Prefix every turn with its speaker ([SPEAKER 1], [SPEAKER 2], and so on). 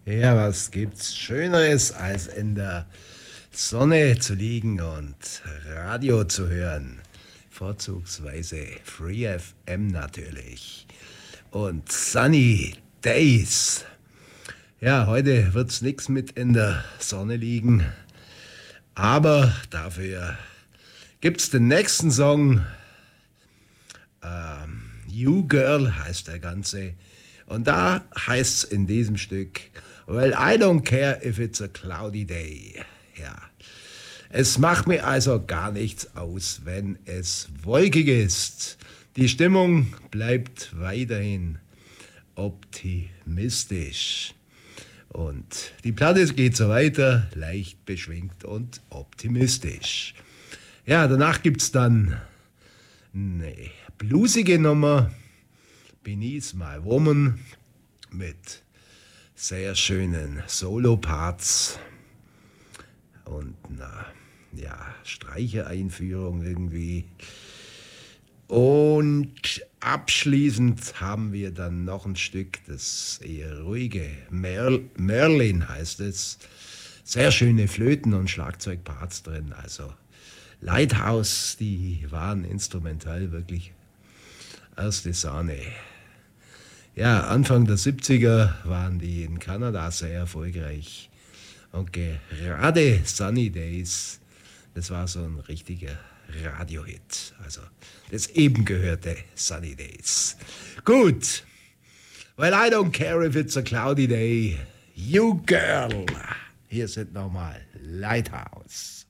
[SPEAKER 1] Ja, was gibt's Schöneres, als in der Sonne zu liegen und Radio zu hören? Vorzugsweise Free FM natürlich. Und Sunny Days. Ja, heute wird's nix mit in der Sonne liegen, aber dafür gibt's den nächsten Song. You Girl heißt der Ganze. Und da heißt's in diesem Stück, well, I don't care if it's a cloudy day. Ja. Es macht mir also gar nichts aus, wenn es wolkig ist. Die Stimmung bleibt weiterhin optimistisch. Und die Platte geht so weiter, leicht beschwingt und optimistisch. Ja, danach gibt's dann eine bluesige Nummer, Beneath My Woman, mit sehr schönen Solo-Parts und einer Streichereinführung irgendwie. Und abschließend haben wir dann noch ein Stück, das eher ruhige, Merlin heißt es. Sehr schöne Flöten- und Schlagzeugparts drin, also Lighthouse, die waren instrumental wirklich erste Sahne. Ja, Anfang der 70er waren die in Kanada sehr erfolgreich. Und gerade Sunny Days, das war so ein richtiger Radiohit. Also das eben gehörte Sunny Days. Gut. Well, I don't care if it's a cloudy day. You girl. Hier sind nochmal Lighthouse.